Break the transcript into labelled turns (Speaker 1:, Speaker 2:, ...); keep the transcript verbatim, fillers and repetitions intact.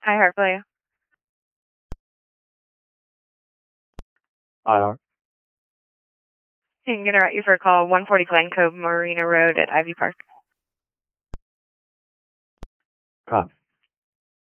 Speaker 1: Hi, Harpley.
Speaker 2: I
Speaker 1: I'm going to route you for a call, one forty Glen Cove Marina Road at Ivy Park.
Speaker 2: Copy.